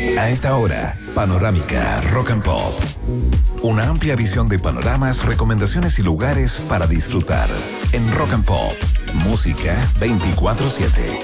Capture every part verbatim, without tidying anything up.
A esta hora, Panorámica Rock and Pop. Una amplia visión de panoramas, recomendaciones y lugares para disfrutar. En Rock and Pop, música veinticuatro siete.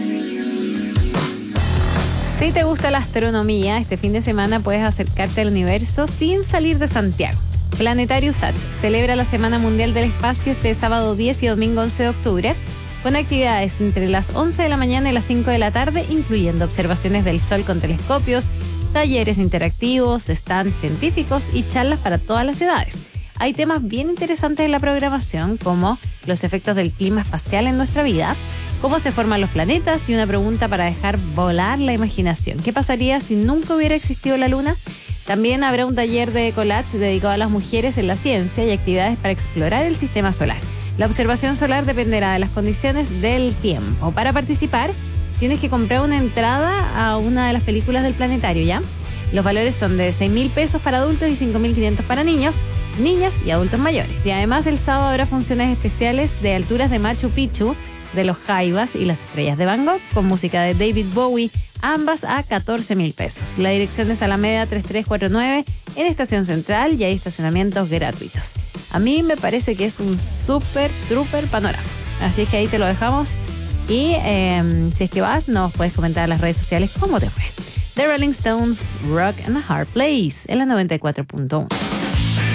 Si te gusta la astronomía, este fin de semana puedes acercarte al universo sin salir de Santiago. Planetario Satch celebra la Semana Mundial del Espacio este sábado diez y domingo once de octubre, con actividades entre las once de la mañana y las cinco de la tarde, incluyendo observaciones del Sol con telescopios, talleres interactivos, stands científicos y charlas para todas las edades. Hay temas bien interesantes en la programación, como los efectos del clima espacial en nuestra vida, cómo se forman los planetas y una pregunta para dejar volar la imaginación. ¿Qué pasaría si nunca hubiera existido la Luna? También habrá un taller de collage dedicado a las mujeres en la ciencia y actividades para explorar el sistema solar. La observación solar dependerá de las condiciones del tiempo. Para participar, tienes que comprar una entrada a una de las películas del planetario, ¿ya? Los valores son de seis mil pesos para adultos y cinco mil quinientos para niños, niñas y adultos mayores. Y además el sábado habrá funciones especiales de alturas de Machu Picchu, de los Jaivas y las estrellas de Van Gogh, con música de David Bowie, ambas a catorce mil pesos. La dirección es Alameda treinta y tres cuarenta y nueve en Estación Central y hay estacionamientos gratuitos. A mí me parece que es un súper, trooper panorama. Así es que ahí te lo dejamos. Y eh, si es que vas, nos puedes comentar en las redes sociales cómo te fue. The Rolling Stones, Rock and a Hard Place, en la noventa y cuatro punto uno.